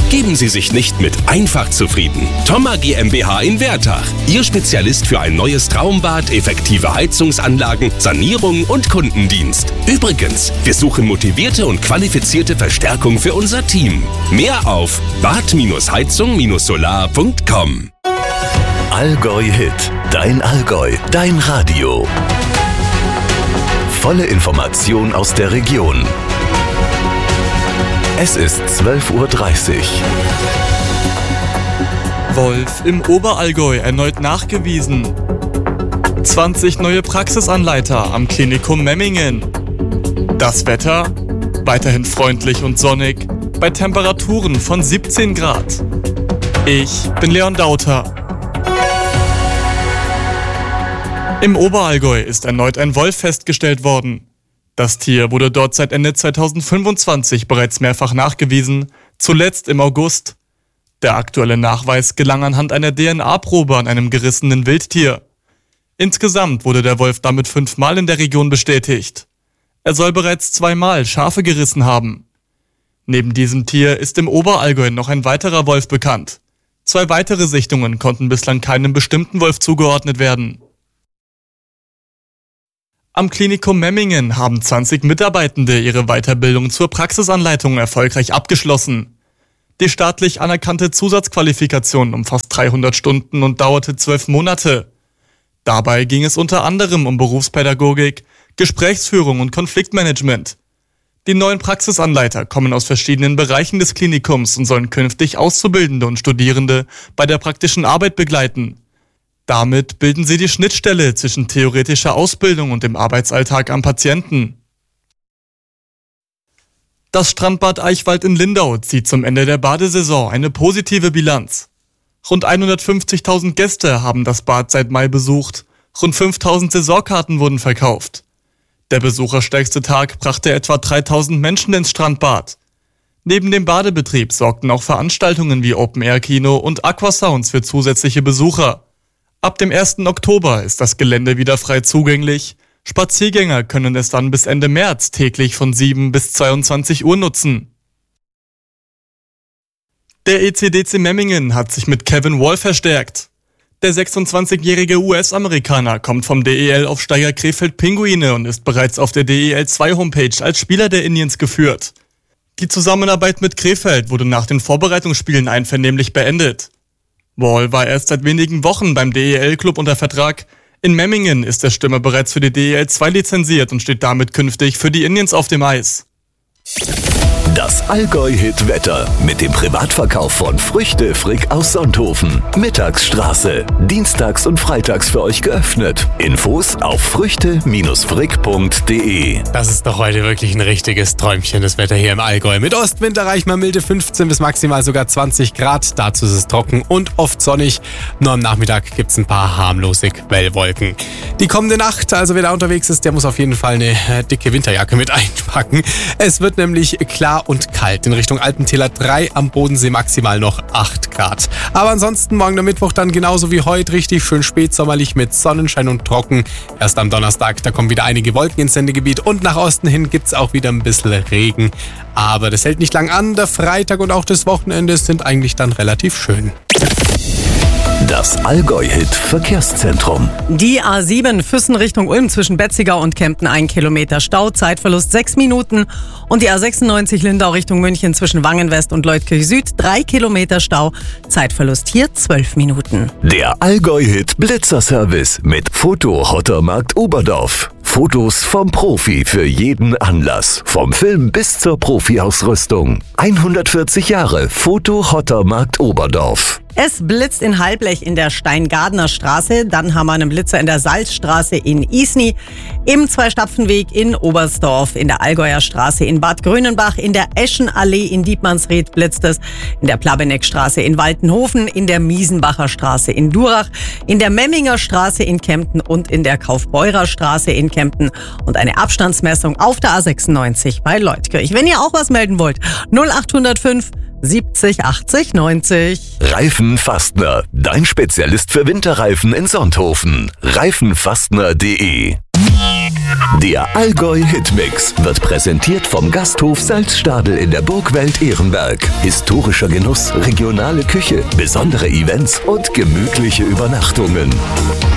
Geben Sie sich nicht mit einfach zufrieden. Thoma GmbH in Wertach. Ihr Spezialist für ein neues Traumbad, effektive Heizungsanlagen, Sanierung und Kundendienst. Übrigens, wir suchen motivierte und qualifizierte Verstärkung für unser Team. Mehr auf bad-heizung-solar.com. Allgäu Hit. Dein Allgäu. Dein Radio. Volle Information aus der Region. Es ist 12:30 Uhr. Wolf im Oberallgäu erneut nachgewiesen. 20 neue Praxisanleiter am Klinikum Memmingen. Das Wetter? Weiterhin freundlich und sonnig, bei Temperaturen von 17 Grad. Ich bin Leon Dauter. Im Oberallgäu ist erneut ein Wolf festgestellt worden. Das Tier wurde dort seit Ende 2025 bereits mehrfach nachgewiesen, zuletzt im August. Der aktuelle Nachweis gelang anhand einer DNA-Probe an einem gerissenen Wildtier. Insgesamt wurde der Wolf damit 5-mal in der Region bestätigt. Er soll bereits 2-mal Schafe gerissen haben. Neben diesem Tier ist im Oberallgäu noch ein weiterer Wolf bekannt. 2 weitere Sichtungen konnten bislang keinem bestimmten Wolf zugeordnet werden. Am Klinikum Memmingen haben 20 Mitarbeitende ihre Weiterbildung zur Praxisanleitung erfolgreich abgeschlossen. Die staatlich anerkannte Zusatzqualifikation umfasst 300 Stunden und dauerte 12 Monate. Dabei ging es unter anderem um Berufspädagogik, Gesprächsführung und Konfliktmanagement. Die neuen Praxisanleiter kommen aus verschiedenen Bereichen des Klinikums und sollen künftig Auszubildende und Studierende bei der praktischen Arbeit begleiten. Damit bilden sie die Schnittstelle zwischen theoretischer Ausbildung und dem Arbeitsalltag am Patienten. Das Strandbad Eichwald in Lindau zieht zum Ende der Badesaison eine positive Bilanz. Rund 150.000 Gäste haben das Bad seit Mai besucht. Rund 5.000 Saisonkarten wurden verkauft. Der besucherstärkste Tag brachte etwa 3.000 Menschen ins Strandbad. Neben dem Badebetrieb sorgten auch Veranstaltungen wie Open-Air-Kino und Aquasounds für zusätzliche Besucher. Ab dem 1. Oktober ist das Gelände wieder frei zugänglich. Spaziergänger können es dann bis Ende März täglich von 7 bis 22 Uhr nutzen. Der ECDC Memmingen hat sich mit Kevin Wall verstärkt. Der 26-jährige US-Amerikaner kommt vom DEL auf Steiger Krefeld Pinguine und ist bereits auf der DEL 2 Homepage als Spieler der Indians geführt. Die Zusammenarbeit mit Krefeld wurde nach den Vorbereitungsspielen einvernehmlich beendet. Wall war erst seit wenigen Wochen beim DEL-Club unter Vertrag. In Memmingen ist der Stürmer bereits für die DEL 2 lizenziert und steht damit künftig für die Indians auf dem Eis. Das Allgäu-Hit-Wetter mit dem Privatverkauf von Früchte Frick aus Sonthofen. Mittagsstraße. Dienstags und freitags für euch geöffnet. Infos auf früchte-frick.de. Das ist doch heute wirklich ein richtiges Träumchen, das Wetter hier im Allgäu. Mit Ostwind erreicht man milde 15 bis maximal sogar 20 Grad. Dazu ist es trocken und oft sonnig. Nur am Nachmittag gibt es ein paar harmlose Quellwolken. Die kommende Nacht, also wer da unterwegs ist, der muss auf jeden Fall eine dicke Winterjacke mit einpacken. Es wird nämlich klar und kalt. In Richtung Alpentäler 3, am Bodensee maximal noch 8 Grad. Aber ansonsten morgen der Mittwoch dann genauso wie heute richtig schön spätsommerlich mit Sonnenschein und trocken. Erst am Donnerstag, da kommen wieder einige Wolken ins Sendegebiet und nach Osten hin gibt's auch wieder ein bisschen Regen. Aber das hält nicht lang an. Der Freitag und auch das Wochenende sind eigentlich dann relativ schön. Das Allgäu-Hit-Verkehrszentrum. Die A7 Füssen Richtung Ulm zwischen Betzigau und Kempten 1 Kilometer Stau, Zeitverlust 6 Minuten. Und die A96 Lindau Richtung München zwischen Wangenwest und Leutkirch Süd 3 Kilometer Stau, Zeitverlust hier 12 Minuten. Der Allgäu-Hit-Blitzerservice mit Foto-Hottermarkt Oberdorf. Fotos vom Profi für jeden Anlass. Vom Film bis zur Profi-Ausrüstung. 140 Jahre Foto-Hottermarkt Oberdorf. Es blitzt in Halblech in der Steingartner Straße, dann haben wir einen Blitzer in der Salzstraße in Isny, im Zweistapfenweg in Oberstdorf, in der Allgäuer Straße in Bad Grönenbach, in der Eschenallee in Dietmannsried blitzt es, in der Plabeneckstraße in Waltenhofen, in der Miesenbacher Straße in Durach, in der Memminger Straße in Kempten und in der Kaufbeurer Straße in Kempten und eine Abstandsmessung auf der A96 bei Leutkirch. Wenn ihr auch was melden wollt, 0805 70 80 90. Reifenfastner, dein Spezialist für Winterreifen in Sonthofen. Reifenfastner.de. Der Allgäu Hitmix wird präsentiert vom Gasthof Salzstadel in der Burgwelt Ehrenberg. Historischer Genuss, regionale Küche, besondere Events und gemütliche Übernachtungen.